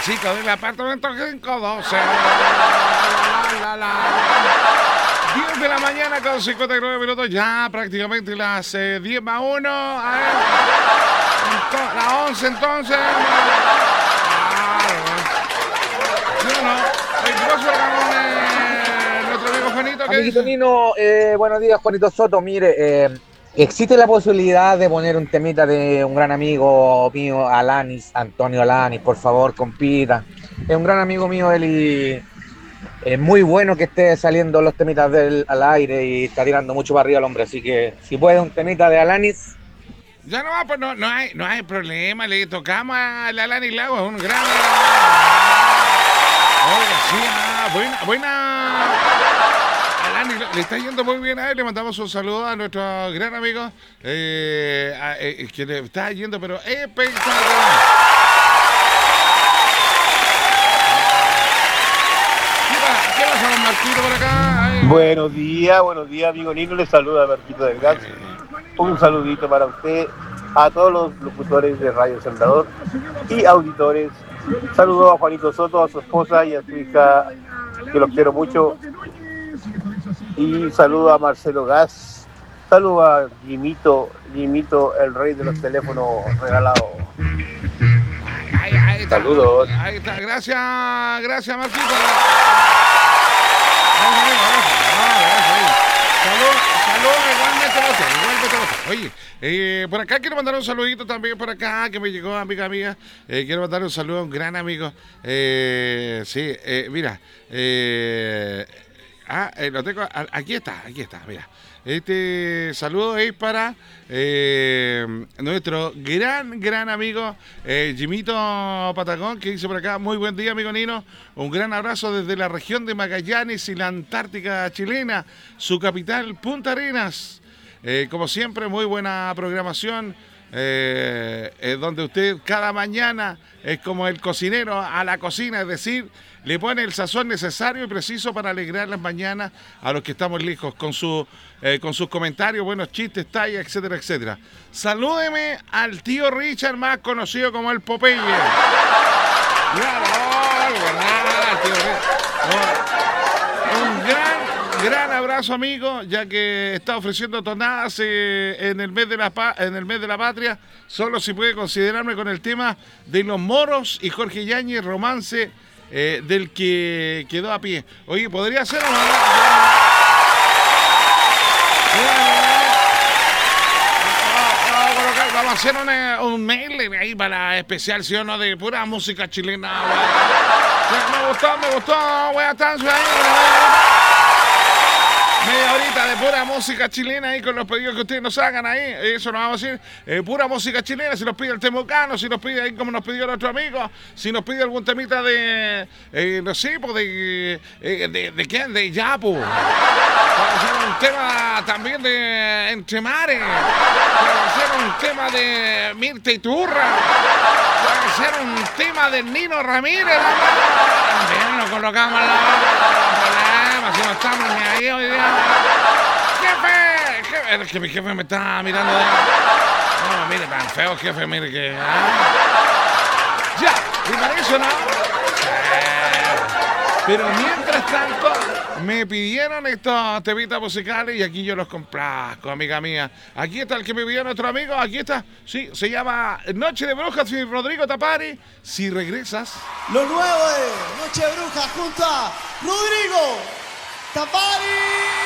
chico del apartamento 512. 10 de la mañana con 59 minutos, ya prácticamente las 10 más 1. A ver, las 11 entonces. ¿Sí o no? ¿Qué pasó acá con nuestro amigo Juanito? ¿Qué Amiguito dice? Nino, buenos días, Juanito Soto. Mire, existe la posibilidad de poner un temita de un gran amigo mío, Alanis, Antonio Alanis, por favor, compita. Es un gran amigo mío, él, y es muy bueno que esté saliendo los temitas del al aire y está tirando mucho para arriba el hombre. Así que si puede un temita de Alanis. Ya no, pues no hay problema, le tocamos a la Lani Lago, es un gran. Oiga, sí, buena. Alani, le está yendo muy bien a él, le mandamos un saludo a nuestro gran amigo, que le está yendo, pero espectacular. ¿Qué pasa con Marquito por acá? Ay. Buenos días, amigo Nino. Les saluda Marquito del Gas. Un saludito para usted, a todos los locutores de Radio Sembrador y auditores. Saludo a Juanito Soto, a su esposa y a su hija, que los quiero mucho. Y saludo a Marcelo Gas. Saludo a Jimito, el rey de los teléfonos regalados. Ahí está. Saludos. Ahí está. Gracias, Marquito. Saludos, igualmente a usted. Oye, por acá quiero mandar un saludito también por acá que me llegó, amiga mía. Quiero mandar un saludo a un gran amigo. Mira. Lo tengo. Aquí está, mira. Este saludo es para nuestro gran amigo Jimito Patagón, que dice por acá: muy buen día, amigo Nino. Un gran abrazo desde la región de Magallanes y la Antártica chilena, su capital, Punta Arenas. Como siempre, muy buena programación. Donde usted cada mañana es como el cocinero a la cocina, es decir, le pone el sazón necesario y preciso para alegrar las mañanas a los que estamos lejos con sus comentarios, buenos chistes, tallas, etcétera, etcétera. Salúdeme al tío Richard, más conocido como el Popeye. Claro, tío Richard. Un gran abrazo, amigo, ya que está ofreciendo tonadas en el mes de la patria. Solo si puede considerarme con el tema de Los Moros y Jorge Yáñez, romance del que quedó a pie. Oye, ¿podría ser o no? Vamos a hacer un mail ahí para especial, ¿sí o no? De pura música chilena. Me gustó, voy a estar ahí. Media horita de pura música chilena ahí con los pedidos que ustedes nos hagan ahí. Eso nos vamos a decir. Pura música chilena. Si nos pide el Temucano, si nos pide ahí como nos pidió nuestro amigo, si nos pide algún temita de. No sé, pues ¿de quién? De Yapu. Puede ser un tema también de Entre Mares. Puede ser un tema de Mirta Iturra. Puede ser un tema de Nino Ramírez. También nos colocamos la problema, si no estamos ni ahí hoy día. ¡Jefe! Es que mi jefe me está mirando de... No, mire, tan feo, jefe, mire que... Ya, y para eso no. Pero mientras tanto, me pidieron estos temitas musicales y aquí yo los complazco, amiga mía. Aquí está el que me pidió nuestro amigo, aquí está. Sí, se llama Noche de Brujas y Rodrigo Tapari. Si regresas. Lo nuevo de Noche de Brujas junto a Rodrigo Tapari.